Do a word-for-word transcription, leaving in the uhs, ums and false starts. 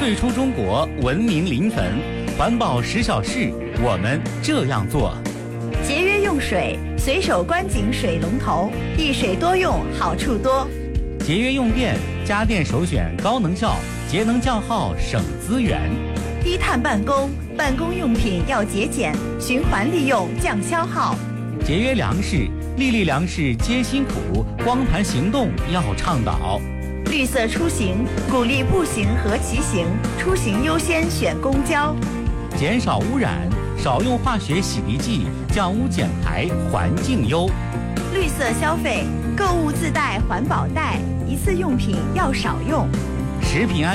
最初中国文明临汾，环保十小事，我们这样做。 节约用水，随手关紧水龙头，一水多用，好处多。 节约用电，家电首选高能效，节能降耗，省资源。 低碳办公，办公用品要节俭，循环利用，降消耗。 节约粮食，粒粒粮食皆辛苦，光盘行动要倡导。 绿色出行，鼓励步行和骑行，出行优先选公交。 减少污染，少用化学洗涤剂，降污减排，环境优。 绿色消费，购物自带环保袋，一次用品要少用。 食品安